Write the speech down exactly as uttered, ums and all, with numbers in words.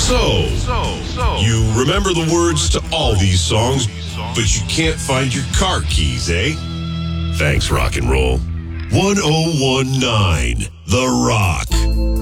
So, you remember the words to all these songs, but you can't find your car keys, eh? Thanks, rock and roll. one oh one nine The Rock.